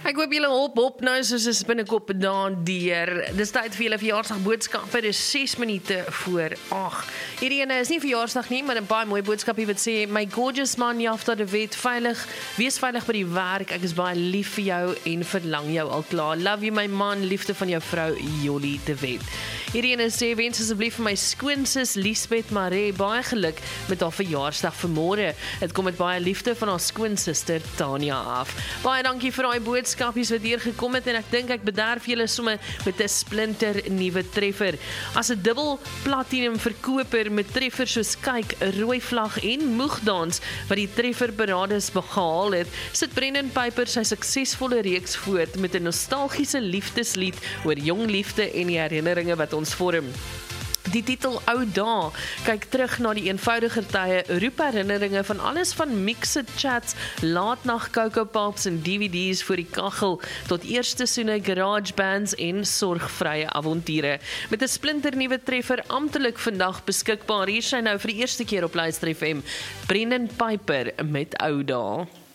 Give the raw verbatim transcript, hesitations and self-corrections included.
Ek hoop julle hop hop nou soos is binnekop daan deur. Dis tyd vir julle verjaarsdag boodskappe. Dis ses minute voor agt. Hierdie ene is nie verjaarsdag nie, maar 'n baie mooi boodskapie wat sê: "My gorgeous man Jafta de Wet, veilig, wees veilig by die werk. Ek is baie lief vir jou en verlang jou al klaar. Love you my man, liefde van jou vrou Jolly de Wet." Hierdie ene sê: "Wens asseblief vir my skoonsis Liesbeth Maree baie geluk met haar verjaarsdag vanmôre. Dit kom met baie liefde van haar skoonsister Tanya af." Baie dankie vir daai boodskapies wat hier gekom het en ek dink ek bederf julle sommer met 'n splinter nuwe treffer. As 'n dubbel platinum verkoper met treffers soos Kyk, Rooi Vlag en Moegdans wat die trefferberades behaal het, sit Brendan Piper sy suksesvolle reeks voort met 'n nostalgiese liefdeslied oor jong liefde en die herinneringe wat ons vorm. Die titel Ou Dae kyk terug na die eenvoudiger tye, roep herinneringe van alles van mixed chats, laatnag Coco Pops en D V D's voor die kaggel, tot eerste soene garage bands en sorgvrye avonture. Met 'n splinternuwe treffer amptelik vandag beskikbaar. Hier sy nou vir die eerste keer op Luister F M, Brendan Piper met Ou Dae.